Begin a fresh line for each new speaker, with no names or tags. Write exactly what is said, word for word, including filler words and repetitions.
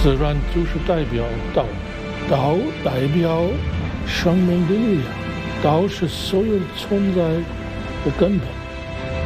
自然就是代表道，道代表生命的力量，道是所有存在的根本。